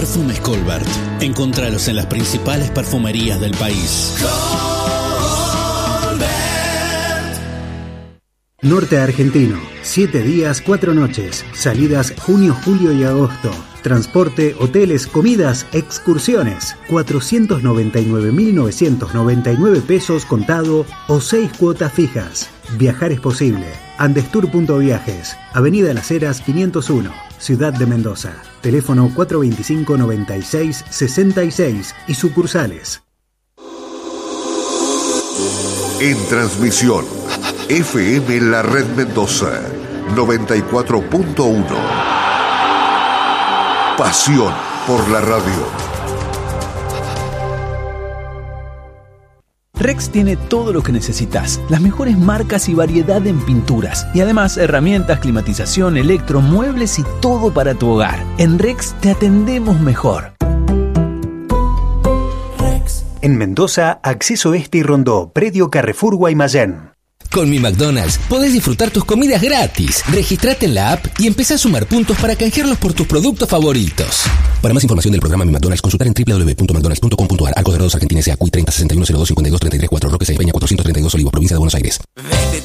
Perfumes Colbert. Encontralos en las principales perfumerías del país. Norte Argentino, 7 días, 4 noches, salidas junio, julio y agosto. Transporte, hoteles, comidas, excursiones. 499.999 pesos contado o 6 cuotas fijas. Viajar es posible. Andestur.viajes, Avenida Las Heras 501, Ciudad de Mendoza. Teléfono 425-96-66 y sucursales. En transmisión, FM La Red Mendoza, 94.1. Pasión por la radio. Rex tiene todo lo que necesitas, las mejores marcas y variedad en pinturas, y además herramientas, climatización, electro, muebles y todo para tu hogar. En Rex te atendemos mejor. En Mendoza, Acceso Este y Rondó, Predio Carrefour Guaymallén. Con Mi McDonald's podés disfrutar tus comidas gratis. Registrate en la app y empezá a sumar puntos para canjearlos por tus productos favoritos. Para más información del programa Mi McDonald's, consultar en www.mcdonalds.com.ar. Arcos Dorados Argentina S.A. CUI 30 61 02 52 33 4 Roque Peña 432 Olivos, provincia de Buenos Aires.